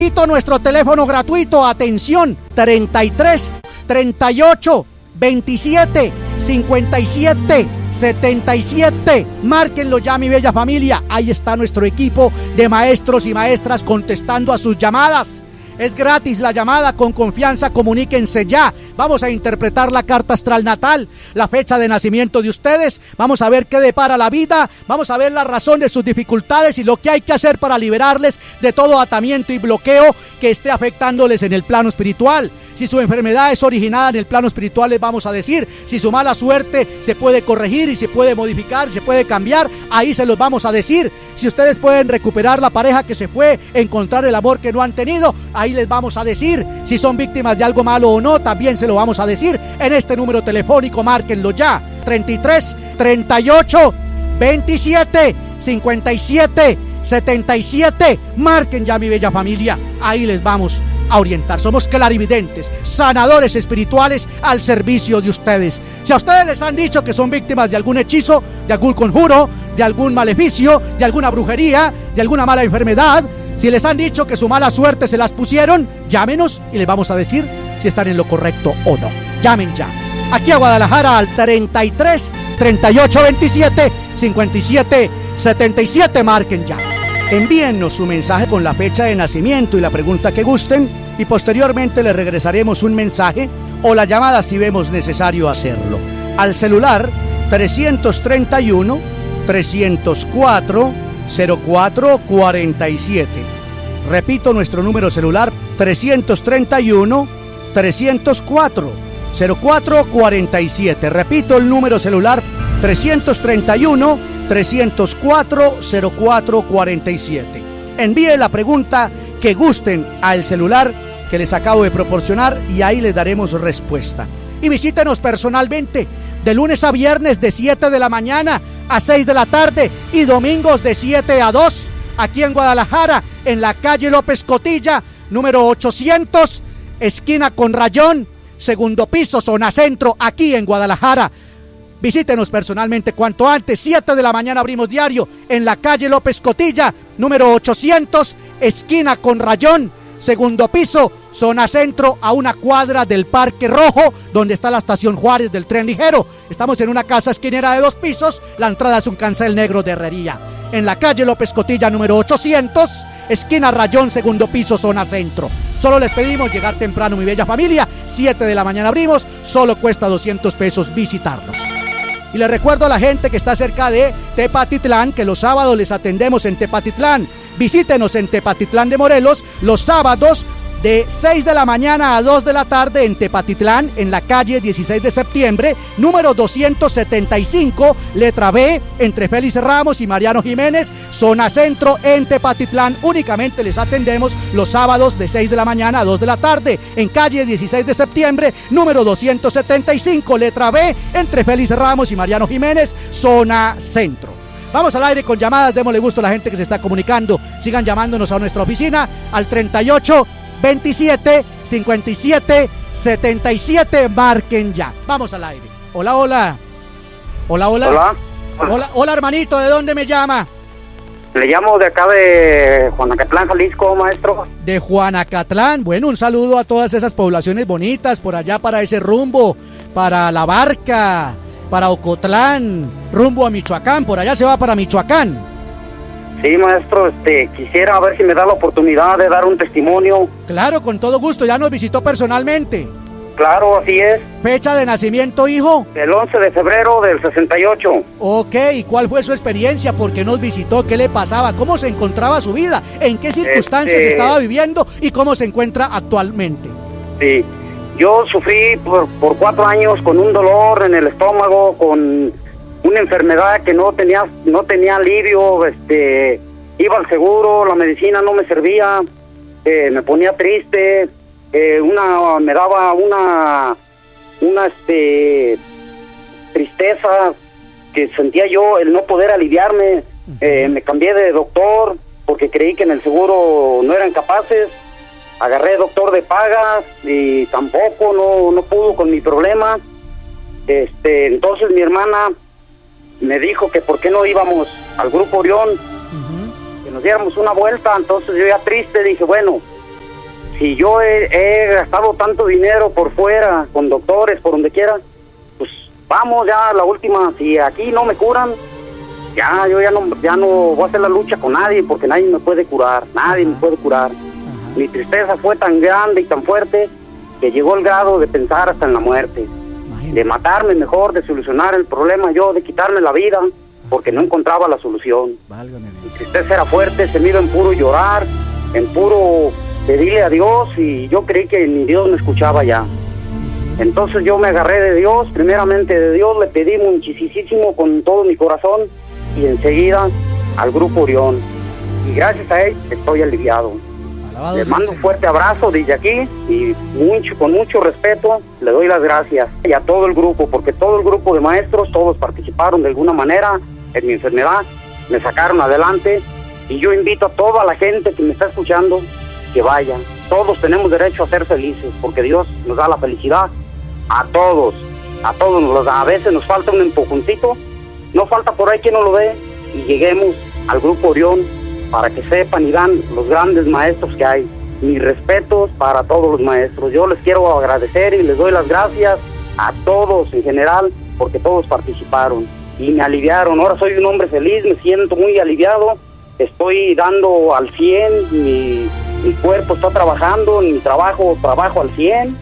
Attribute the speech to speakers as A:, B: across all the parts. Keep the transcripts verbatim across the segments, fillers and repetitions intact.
A: Nuestro teléfono gratuito, atención, treinta y tres, treinta y ocho, veintisiete, cincuenta y siete, setenta y siete. Márquenlo ya, mi bella familia. Ahí está nuestro equipo de maestros y maestras contestando a sus llamadas. Es gratis la llamada, con confianza, comuníquense ya. Vamos a interpretar la carta astral natal, la fecha de nacimiento de ustedes. Vamos a ver qué depara la vida. Vamos a ver la razón de sus dificultades y lo que hay que hacer para liberarles de todo atamiento y bloqueo que esté afectándoles en el plano espiritual. Si su enfermedad es originada en el plano espiritual, les vamos a decir. Si su mala suerte se puede corregir y se puede modificar, se puede cambiar, ahí se los vamos a decir. Si ustedes pueden recuperar la pareja que se fue, encontrar el amor que no han tenido, ahí les vamos a decir. Si son víctimas de algo malo o no, también se lo vamos a decir. En este número telefónico, márquenlo ya. treinta y tres, treinta y ocho, veintisiete, cincuenta y siete, setenta y siete. Marquen ya, mi bella familia. Ahí les vamos a orientar. Somos clarividentes, sanadores espirituales al servicio de ustedes. Si a ustedes les han dicho que son víctimas de algún hechizo, de algún conjuro, de algún maleficio, de alguna brujería, de alguna mala enfermedad, si les han dicho que su mala suerte se las pusieron, llámenos y les vamos a decir si están en lo correcto o no. Llamen ya. Aquí a Guadalajara al treinta y tres, treinta y ocho, veintisiete, cincuenta y siete, setenta y siete. Marquen ya. Envíennos su mensaje con la fecha de nacimiento y la pregunta que gusten, y posteriormente les regresaremos un mensaje o la llamada si vemos necesario hacerlo. Al celular trescientos treinta y uno, trescientos cuatro, cero cuatro cuarenta y siete. Repito nuestro número celular: trescientos treinta y uno, trescientos cuatro, cero cuatro cuarenta y siete. Repito el número celular: trescientos treinta y uno, trescientos cuatro, cero cuatro cuarenta y siete. Envíe la pregunta que gusten al celular que les acabo de proporcionar y ahí les daremos respuesta. Y visítenos personalmente de lunes a viernes de siete de la mañana a seis de la tarde y domingos de siete a dos, aquí en Guadalajara, en la calle López Cotilla, número ochocientos, esquina con Rayón, segundo piso, zona centro, aquí en Guadalajara. Visítenos personalmente cuanto antes. Siete de la mañana abrimos diario en la calle López Cotilla, número ochocientos, esquina con Rayón, segundo piso, zona centro, a una cuadra del Parque Rojo, donde está la estación Juárez del tren ligero. Estamos en una casa esquinera de dos pisos. La entrada es un cancel negro de herrería. En la calle López Cotilla, número ochocientos, esquina Rayón, segundo piso, zona centro. Solo les pedimos llegar temprano, mi bella familia. Siete de la mañana abrimos. Solo cuesta doscientos pesos visitarnos. Y les recuerdo a la gente que está cerca de Tepatitlán que los sábados les atendemos en Tepatitlán. Visítenos en Tepatitlán de Morelos los sábados de seis de la mañana a dos de la tarde en Tepatitlán, en la calle dieciséis de septiembre, número doscientos setenta y cinco, letra B, entre Félix Ramos y Mariano Jiménez, zona centro en Tepatitlán. Únicamente les atendemos los sábados de seis de la mañana a dos de la tarde, en calle dieciséis de septiembre, número doscientos setenta y cinco, letra B, entre Félix Ramos y Mariano Jiménez, zona centro. Vamos al aire con llamadas, démosle gusto a la gente que se está comunicando. Sigan llamándonos a nuestra oficina al treinta y ocho, veintisiete, cincuenta y siete, setenta y siete. Marquen ya. Vamos al aire. Hola, hola. Hola, hola.
B: Hola.
A: Hola, hola, hermanito, ¿de dónde me llama?
B: Le llamo de acá de Juanacatlán, Jalisco, maestro.
A: De Juanacatlán. Bueno, un saludo a todas esas poblaciones bonitas por allá, para ese rumbo, para La Barca, para Ocotlán, rumbo a Michoacán. Por allá se va para Michoacán.
B: Sí, maestro, este, quisiera ver si me da la oportunidad de dar un testimonio.
A: Claro, con todo gusto, ya nos visitó personalmente.
B: Claro, así es.
A: ¿Fecha de nacimiento, hijo?
B: El once de febrero del sesenta y ocho.
A: Ok, ¿y cuál fue su experiencia? ¿Por qué nos visitó? ¿Qué le pasaba? ¿Cómo se encontraba su vida? ¿En qué circunstancias
B: este...
A: estaba viviendo? ¿Y cómo se encuentra actualmente?
B: Sí, yo sufrí por, por cuatro años con un dolor en el estómago, con una enfermedad que no tenía no tenía alivio. Este, iba al seguro, la medicina no me servía, eh, me ponía triste, eh, una me daba una una este tristeza que sentía yo, el no poder aliviarme. Eh, me cambié de doctor porque creí que en el seguro no eran capaces. Agarré doctor de paga y tampoco no no pudo con mi problema. Este, entonces mi hermana me dijo que por qué no íbamos al Grupo Orión, uh-huh. que nos diéramos una vuelta. Entonces yo ya triste dije, bueno, si yo he, he gastado tanto dinero por fuera, con doctores, por donde quiera, pues vamos ya, la última, si aquí no me curan, ya, yo ya no, ya no voy a hacer la lucha con nadie, porque nadie me puede curar, nadie Ajá. me puede curar. Ajá. Mi tristeza fue tan grande y tan fuerte, que llegó el grado de pensar hasta en la muerte, Imagínate. de matarme mejor, de solucionar el problema yo, de quitarme la vida, porque no encontraba la solución. Válgame. Mi tristeza era fuerte, se me iba en puro llorar, en puro pedirle a Dios, y yo creí que ni Dios me escuchaba ya. Entonces yo me agarré de Dios, primeramente de Dios, le pedí muchísimo con todo mi corazón, y enseguida al Grupo Orión, y gracias a él estoy aliviado. Alabado le mando un fuerte abrazo desde aquí, y mucho, con mucho respeto le doy las gracias, y a todo el grupo, porque todo el grupo de maestros, todos participaron de alguna manera en mi enfermedad, me sacaron adelante, y yo invito a toda la gente que me está escuchando que vaya. Todos tenemos derecho a ser felices, porque Dios nos da la felicidad a todos, a todos nos lo da. A veces nos falta un empujoncito, no falta por ahí quien no lo ve, y lleguemos al Grupo Orión para que sepan y vean los grandes maestros que hay. Mis respetos para todos los maestros. Yo les quiero agradecer y les doy las gracias a todos en general, porque todos participaron y me aliviaron. Ahora soy un hombre feliz, me siento muy aliviado, estoy dando al cien, mi, mi cuerpo está trabajando, mi trabajo, trabajo al cien,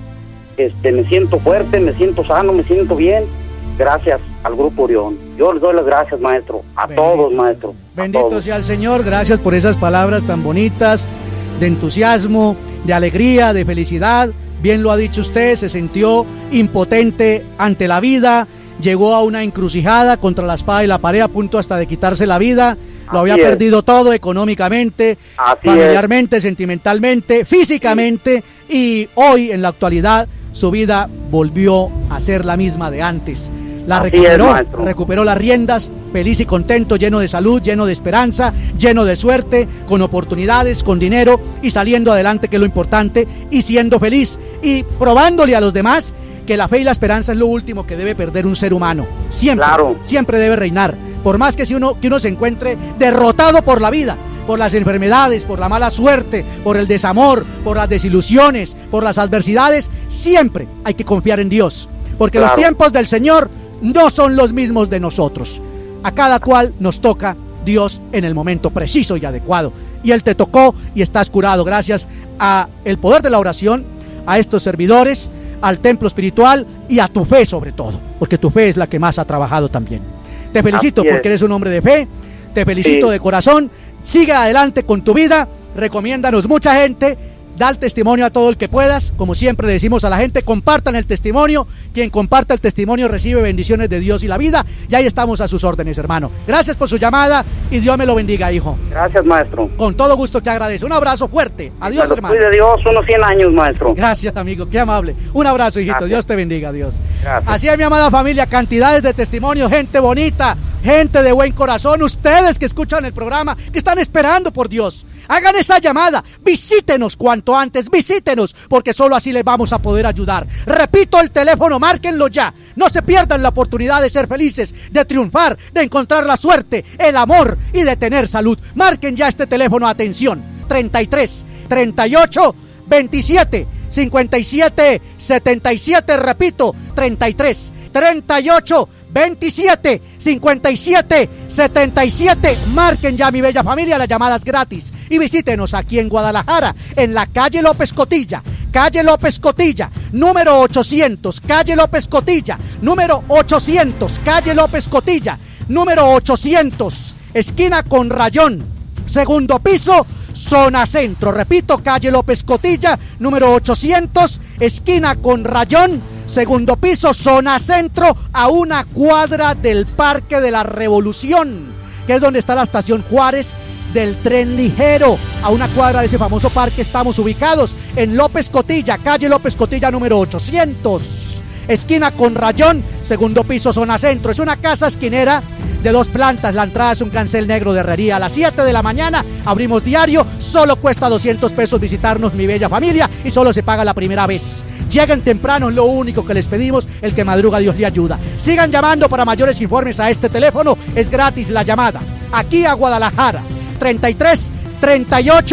B: este, me siento fuerte, me siento sano, me siento bien, gracias al Grupo Orión. Yo les doy las gracias, maestro, a Bendito. todos, maestro.
A: Bendito
B: todos.
A: sea el Señor, gracias por esas palabras tan bonitas, de entusiasmo, de alegría, de felicidad. Bien lo ha dicho usted, se sintió impotente ante la vida, llegó a una encrucijada contra la espada y la pared, a punto hasta de quitarse la vida. Lo había Así perdido es. todo, económicamente, Así familiarmente, es. sentimentalmente, físicamente, sí. y hoy, en la actualidad, su vida volvió a ser la misma de antes. La Así recuperó, es, recuperó las riendas, feliz y contento, lleno de salud, lleno de esperanza, lleno de suerte, con oportunidades, con dinero, y saliendo adelante, que es lo importante, y siendo feliz, y probándole a los demás que la fe y la esperanza es lo último que debe perder un ser humano. Siempre, claro. siempre debe reinar. Por más que, si uno, que uno se encuentre derrotado por la vida, por las enfermedades, por la mala suerte, por el desamor, por las desilusiones, por las adversidades, siempre hay que confiar en Dios, porque claro. los tiempos del Señor no son los mismos de nosotros. A cada cual nos toca Dios en el momento preciso y adecuado, y Él te tocó y estás curado gracias a el poder de la oración, a estos servidores, al templo espiritual y a tu fe sobre todo, porque tu fe es la que más ha trabajado también. Te felicito porque eres un hombre de fe, te felicito sí. de corazón, sigue adelante con tu vida, recomiéndanos mucha gente, da el testimonio a todo el que puedas, como siempre le decimos a la gente, compartan el testimonio, quien comparta el testimonio recibe bendiciones de Dios y la vida, y ahí estamos a sus órdenes, hermano. Gracias por su llamada y Dios me lo bendiga, hijo.
B: Gracias, maestro.
A: Con todo gusto te agradezco, un abrazo fuerte, adiós,
B: me
A: hermano.
B: Cuide Dios, unos cien años, maestro.
A: Gracias, amigo, qué amable, un abrazo, hijito. Gracias. Dios te bendiga, Dios.
B: Gracias.
A: Así es, mi amada familia, cantidades de testimonios, gente bonita, gente de buen corazón, ustedes que escuchan el programa, que están esperando por Dios. Hagan esa llamada, visítenos cuanto antes, visítenos, porque solo así les vamos a poder ayudar. Repito el teléfono, márquenlo ya. No se pierdan la oportunidad de ser felices, de triunfar, de encontrar la suerte, el amor y de tener salud. Marquen ya este teléfono, atención, treinta y tres, treinta y ocho, veintisiete, cincuenta y siete, setenta y siete, repito, treinta y tres, treinta y ocho, veintisiete, cincuenta y siete, setenta y siete. Marquen ya, mi bella familia, las llamadas gratis. Y visítenos aquí en Guadalajara, en la calle López Cotilla, calle López Cotilla, número ochocientos, calle López Cotilla, número ochocientos, calle López Cotilla, número ochocientos, esquina con Rayón, segundo piso, zona centro. Repito, calle López Cotilla, número ochocientos, esquina con Rayón, segundo piso, zona centro, a una cuadra del Parque de la Revolución, que es donde está la estación Juárez del tren ligero. A una cuadra de ese famoso parque estamos ubicados, en López Cotilla, calle López Cotilla, número ochocientos, esquina con Rayón, segundo piso, zona centro. Es una casa esquinera de dos plantas, la entrada es un cancel negro de herrería. A las siete de la mañana abrimos diario, solo cuesta doscientos pesos visitarnos, mi bella familia, y solo se paga la primera vez. Lleguen temprano, es lo único que les pedimos, el que madruga Dios le ayuda. Sigan llamando para mayores informes a este teléfono, es gratis la llamada. Aquí a Guadalajara, treinta y tres, treinta y ocho,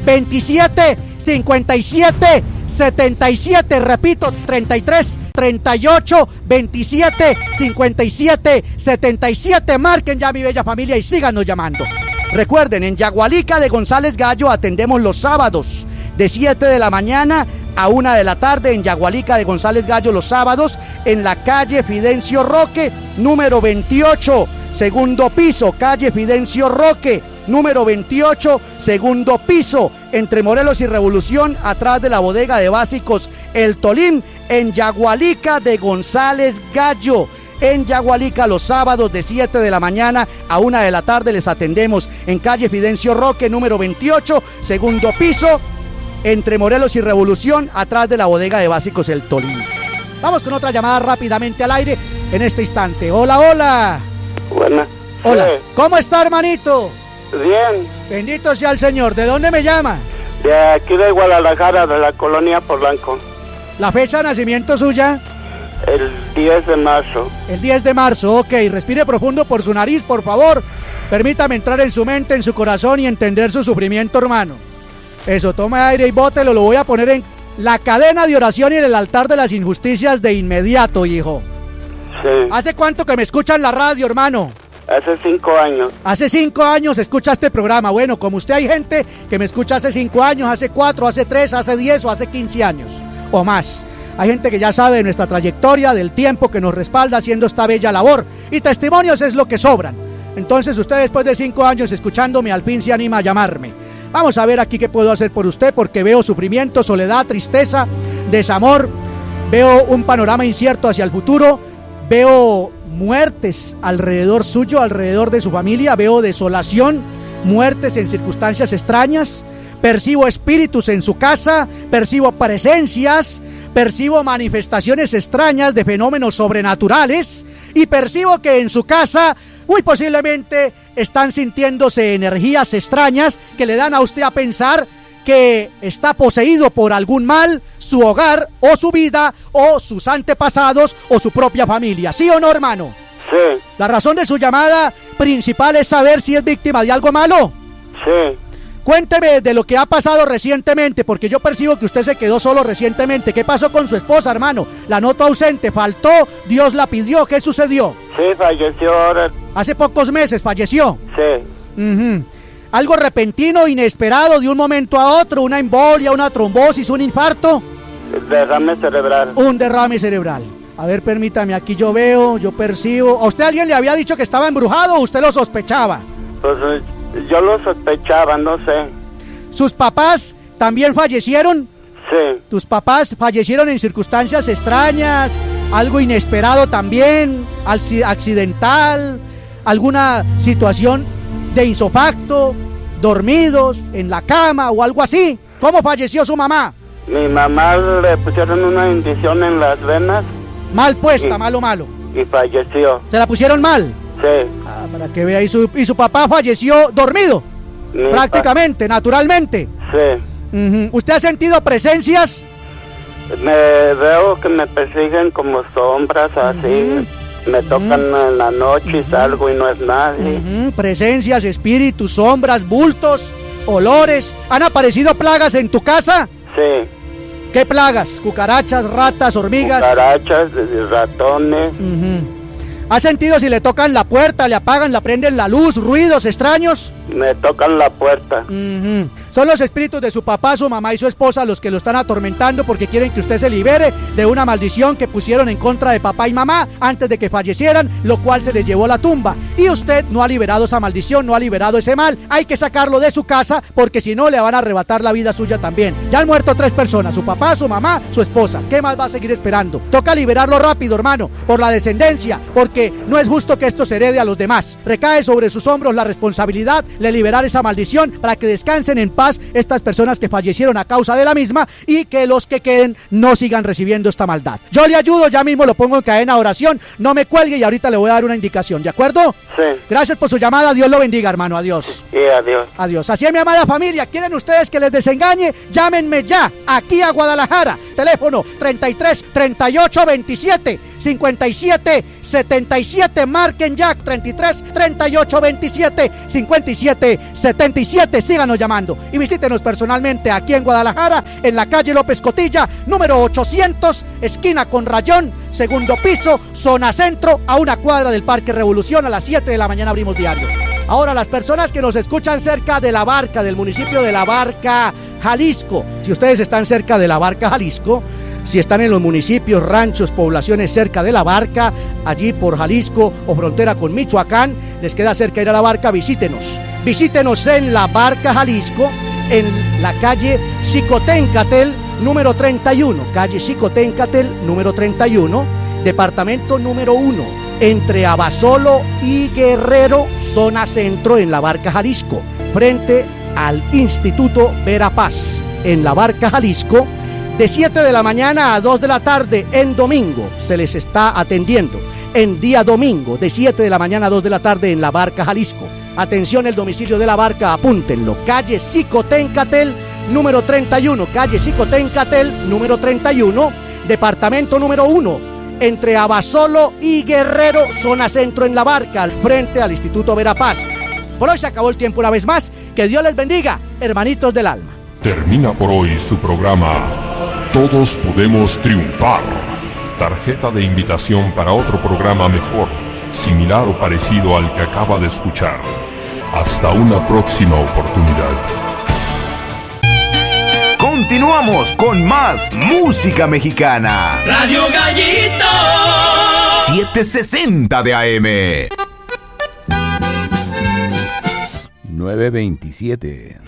A: veintisiete, cincuenta y siete, setenta y siete, repito, treinta y tres, treinta y ocho, veintisiete, cincuenta y siete, setenta y siete, marquen ya mi bella familia y síganos llamando. Recuerden, en Yagualica de González Gallo atendemos los sábados de siete de la mañana a una de la tarde, en Yagualica de González Gallo los sábados, en la calle Fidencio Roque, número veintiocho, segundo piso, calle Fidencio Roque, número veintiocho, segundo piso, entre Morelos y Revolución, atrás de la bodega de básicos El Tolín, en Yagualica de González Gallo. En Yagualica los sábados de siete de la mañana a una de la tarde les atendemos en calle Fidencio Roque, número veintiocho, segundo piso, entre Morelos y Revolución, atrás de la bodega de básicos El Tolín. Vamos con otra llamada rápidamente al aire en este instante. Hola, hola.
C: Buenas.
A: Hola.
C: Sí.
A: ¿Cómo está, hermanito?
C: Bien.
A: Bendito sea el Señor. ¿De dónde me llama?
C: De aquí de Guadalajara, de la colonia Polanco.
A: ¿La fecha de nacimiento suya?
C: El diez de marzo.
A: El diez de marzo, ok. Respire profundo por su nariz, por favor. Permítame entrar en su mente, en su corazón y entender su sufrimiento, hermano. Eso, tome aire y bótelo. Lo voy a poner en la cadena de oración y en el altar de las injusticias de inmediato, hijo.
C: Sí.
A: ¿Hace cuánto que me escucha en la radio, hermano?
C: Hace cinco años.
A: Hace cinco años escucha este programa. Bueno, como usted hay gente que me escucha hace cinco años, hace cuatro, hace tres, hace diez o hace quince años o más. Hay gente que ya sabe de nuestra trayectoria, del tiempo que nos respalda haciendo esta bella labor. Y testimonios es lo que sobran. Entonces usted después de cinco años escuchándome al fin se anima a llamarme. Vamos a ver aquí qué puedo hacer por usted, porque veo sufrimiento, soledad, tristeza, desamor. Veo un panorama incierto hacia el futuro. Veo muertes alrededor suyo, alrededor de su familia. Veo desolación, muertes en circunstancias extrañas. Percibo espíritus en su casa, percibo presencias, percibo manifestaciones extrañas de fenómenos sobrenaturales y percibo que en su casa muy posiblemente están sintiéndose energías extrañas que le dan a usted a pensar que está poseído por algún mal, su hogar o su vida o sus antepasados o su propia familia. ¿Sí o no, hermano?
C: Sí.
A: La razón de su llamada principal es saber si es víctima de algo malo.
C: Sí.
A: Cuénteme de lo que ha pasado recientemente, porque yo percibo que usted se quedó solo recientemente. ¿Qué pasó con su esposa, hermano? La noto ausente, faltó, Dios la pidió, ¿qué sucedió?
C: Sí, falleció ahora.
A: Hace pocos meses falleció.
C: Sí.
A: Uh-huh. Algo repentino, inesperado, de un momento a otro, una embolia, una trombosis, un infarto.
C: Derrame cerebral.
A: Un derrame cerebral. A ver, permítame, aquí yo veo, yo percibo. ¿A usted alguien le había dicho que estaba embrujado o usted lo sospechaba?
C: Pues yo lo sospechaba, no sé.
A: ¿Sus papás también fallecieron?
C: Sí.
A: ¿Tus papás fallecieron en circunstancias extrañas? ¿Algo inesperado también? ¿Accidental? ¿Alguna situación de insofacto? ¿Dormidos en la cama o algo así? ¿Cómo falleció su mamá?
C: Mi mamá le pusieron una inyección en las venas.
A: Mal puesta,
C: y,
A: malo, malo.
C: Y falleció.
A: ¿Se la pusieron mal?
C: Sí.
A: Ah, para que vea, y su, y su papá falleció dormido,
C: Mi
A: prácticamente, naturalmente.
C: Sí.
A: Uh-huh. ¿Usted ha sentido presencias?
C: Me veo que me persiguen como sombras así. Uh-huh. Me tocan uh-huh. en la noche y salgo y no es nadie.
A: Uh-huh. Presencias, espíritus, sombras, bultos, olores. ¿Han aparecido plagas en tu casa?
C: Sí.
A: ¿Qué plagas? ¿Cucarachas, ratas, hormigas?
C: Cucarachas, ratones.
A: Uh-huh. ¿Ha sentido si le tocan la puerta, le apagan, le prenden la luz, ruidos extraños?
C: Me tocan la puerta.
A: Uh-huh. Son los espíritus de su papá, su mamá y su esposa los que lo están atormentando porque quieren que usted se libere de una maldición que pusieron en contra de papá y mamá antes de que fallecieran, lo cual se les llevó a la tumba. Y usted no ha liberado esa maldición, no ha liberado ese mal. Hay que sacarlo de su casa porque si no le van a arrebatar la vida suya también. Ya han muerto tres personas, su papá, su mamá, su esposa. ¿Qué más va a seguir esperando? Toca liberarlo rápido, hermano, por la descendencia, porque no es justo que esto se herede a los demás. Recae sobre sus hombros la responsabilidad de liberar esa maldición para que descansen en paz estas personas que fallecieron a causa de la misma y que los que queden no sigan recibiendo esta maldad. Yo le ayudo, ya mismo lo pongo en cadena de oración, no me cuelgue y ahorita le voy a dar una indicación, ¿de acuerdo?
C: Sí.
A: Gracias por su llamada, Dios lo bendiga, hermano, adiós.
C: Y adiós.
A: Adiós. Así es, mi amada familia, ¿quieren ustedes que les desengañe? Llámenme ya, aquí a Guadalajara, teléfono treinta y tres, treinta y ocho, veintisiete, cincuenta y siete, setenta y siete. Marquen ya treinta y tres, treinta y ocho, veintisiete, cincuenta y siete, setenta y siete. Síganos llamando y visítenos personalmente aquí en Guadalajara, en la calle López Cotilla, número ochocientos, esquina con Rayón, segundo piso, zona centro, a una cuadra del Parque Revolución. A las siete de la mañana abrimos diario. Ahora, las personas que nos escuchan cerca de La Barca, del municipio de La Barca, Jalisco, si ustedes están cerca de La Barca, Jalisco, si están en los municipios, ranchos, poblaciones cerca de La Barca, allí por Jalisco o frontera con Michoacán, les queda cerca ir a La Barca, visítenos. Visítenos en La Barca, Jalisco, en la calle Xicoténcatel, número treinta y uno, calle Xicoténcatel, número treinta y uno, departamento número uno, entre Abasolo y Guerrero, zona centro en La Barca, Jalisco, frente al Instituto Verapaz, en La Barca, Jalisco, de siete de la mañana a dos de la tarde en domingo, se les está atendiendo, en día domingo, de siete de la mañana a dos de la tarde en La Barca, Jalisco. Atención, el domicilio de La Barca, apúntenlo, calle Xicoténcatel, número treinta y uno, calle Xicoténcatel, número treinta y uno, departamento número uno, entre Abasolo y Guerrero, zona centro en La Barca, al frente al Instituto Verapaz. Por hoy se acabó el tiempo una vez más. Que Dios les bendiga, hermanitos del alma.
D: Termina por hoy su programa Todos Podemos Triunfar. Tarjeta de invitación para otro programa mejor, similar o parecido al que acaba de escuchar. Hasta una próxima oportunidad.
E: Continuamos con más música mexicana.
F: Radio Gallito
E: setecientos sesenta de A M.
G: nueve veintisiete.